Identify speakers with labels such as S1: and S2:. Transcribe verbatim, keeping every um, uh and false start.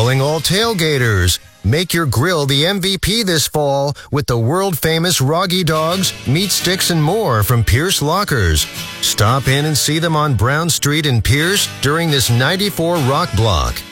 S1: calling all tailgaters. Make your grill the M V P this fall with the world-famous Roggy Dogs, meat sticks, and more from Pierce Lockers. Stop in and see them on Brown Street in Pierce during this ninety-four Rock Block.